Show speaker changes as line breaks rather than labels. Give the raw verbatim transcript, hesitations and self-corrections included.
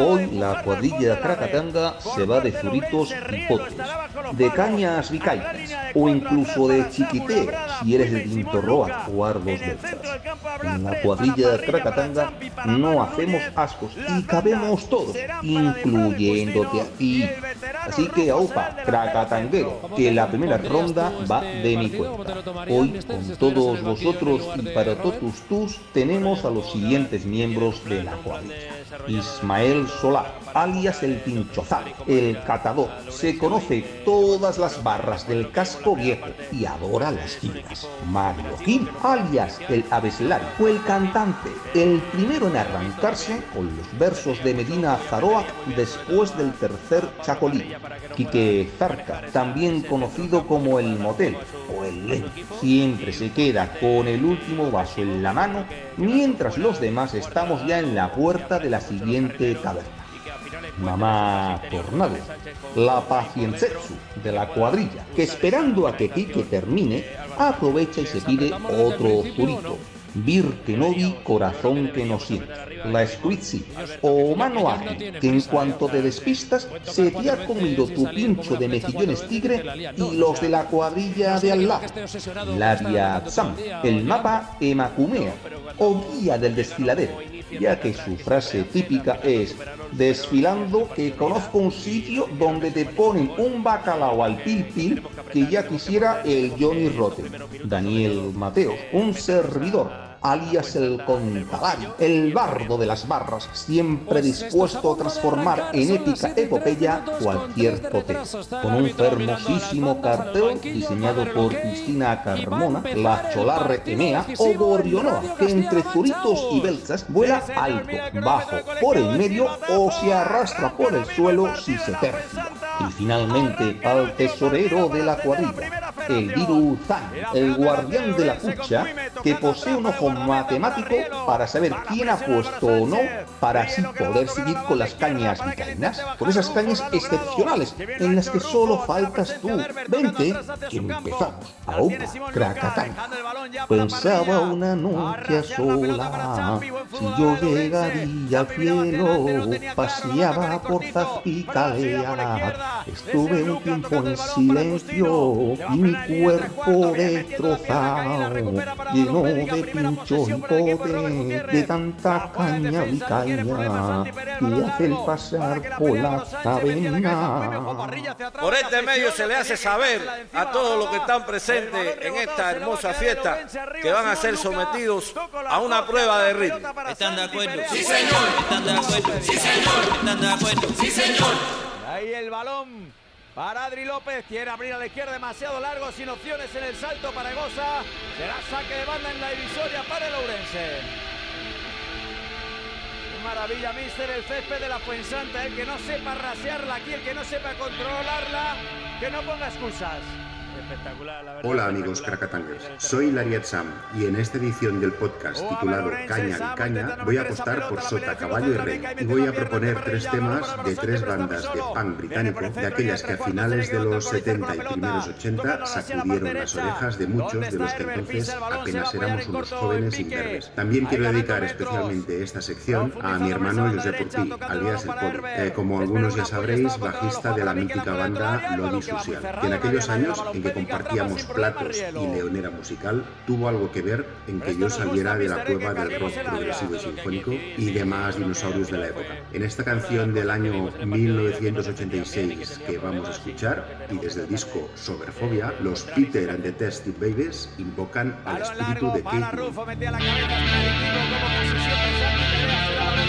Hoy la cuadrilla Crakatanga se va de zuritos y potes, de cañas ricaitas o incluso de chiquiteas si eres de Tintorroa o Ardos Belchas. En la cuadrilla Crakatanga no hacemos ascos y cabemos todos, incluyéndote a ti. Así que aupa, Krakatanguero, que la primera ronda va de mi cuenta. Hoy con todos vosotros y para todos tus tenemos a los siguientes miembros de la cuadrilla. Ismael Solá, alias el Pinchozal, el catador, se conoce todas las barras del casco viejo y adora las giras. Mario Gil, alias el Abeslari, fue el cantante, el primero en arrancarse con los versos de Medina Zaroa después del tercer chacolí. Quique Zarca, también conocido como el Motel o el Leño, siempre se queda con el último vaso en la mano mientras los demás estamos ya en la puerta de la siguiente taberna. Mamá Tornado, la pacienzetsu de la cuadrilla, que esperando a que Quique termine, aprovecha y se pide otro zurito. Vir que no vi, corazón que no siente. La Squizzy, o mano ágil, que en cuanto te despistas, se te ha comido tu pincho de mejillones tigre y los de la cuadrilla de al lado. Labia Tsam, el mapa Emacumea, o guía del desfiladero, ya que su frase típica es: desfilando que conozco un sitio donde te ponen un bacalao al pil pil que ya quisiera el Johnny Rotten. Daniel Mateos, un servidor, alias el Contalari, el bardo de las barras, siempre dispuesto a transformar en épica epopeya cualquier pote. Con un hermosísimo cartel diseñado por Cristina Carmona, la Cholarre Emea o Gorrionoa, que entre zuritos y belchas vuela alto, bajo, por el medio o se arrastra por el suelo si se tercia. Y finalmente al tesorero de la cuadrilla, el Viru Zan, el guardián de la cucha, que posee un ojo matemático para saber quién ha puesto o no, para así poder seguir con las cañas vizcaínas, con esas cañas excepcionales en las que solo faltas tú. Vente, que empezamos. Aupa, Krakatanga. Pensaba una noche a sola, si yo llegaría al cielo, paseaba por Zazpicalea, estuve un tiempo en silencio y mi cuerpo destrozado, lleno de pincho y pote, de tanta caña vizcaína que hace el pasar por la taberna.
Por este medio se le hace saber a todos los que están presentes en esta hermosa fiesta que van a ser sometidos a una prueba de ritmo.
¿Están de acuerdo? Sí, señor. ¿Están de acuerdo? Sí, señor. ¿Están de acuerdo? Sí, señor.
Ahí el balón para Adri López, quiere abrir a la izquierda, demasiado largo, sin opciones en el salto para Egosa. Será saque de banda en la divisoria para el Ourense. Qué maravilla, mister, el césped de la Fuensanta, el que no sepa rasearla aquí, el que no sepa controlarla, que no ponga excusas. Espectacular, la verdad.
Hola amigos Krakatangers, soy Lariat Sam y en esta edición del podcast titulado Caña y Caña voy a apostar por sota, caballo y rey y voy a proponer tres temas de tres bandas de punk británico, de aquellas que a finales de los setenta y primeros ochenta sacudieron las orejas de muchos de los que entonces apenas éramos unos jóvenes imberbes. También quiero dedicar especialmente esta sección a mi hermano Josep Urpí, alias el Poli, eh, como algunos ya sabréis, bajista de la mítica banda Lodi Social, que en aquellos años en que compartíamos platos y leonera musical, tuvo algo que ver en que yo saliera de la cueva del rock progresivo y sinfónico y demás dinosaurios de la época. En esta canción del año mil novecientos ochenta y seis que vamos a escuchar, y desde el disco Soberfobia, los Peter and the Tested Babies invocan al espíritu de Kate Moon.